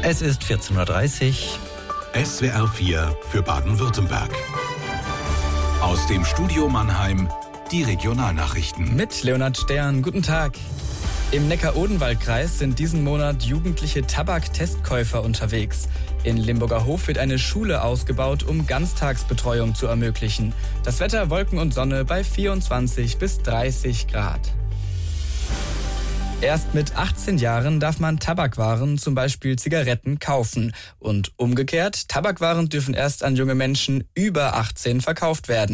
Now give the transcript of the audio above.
Es ist 14.30 Uhr. SWR 4 für Baden-Württemberg. Aus dem Studio Mannheim die Regionalnachrichten. Mit Leonhard Stern, guten Tag. Im Neckar-Odenwald-Kreis sind diesen Monat jugendliche Tabak-Testkäufer unterwegs. In Limburger Hof wird eine Schule ausgebaut, um Ganztagsbetreuung zu ermöglichen. Das Wetter Wolken und Sonne bei 24 bis 30 Grad. Erst mit 18 Jahren darf man Tabakwaren, zum Beispiel Zigaretten, kaufen. Und umgekehrt, Tabakwaren dürfen erst an junge Menschen über 18 verkauft werden.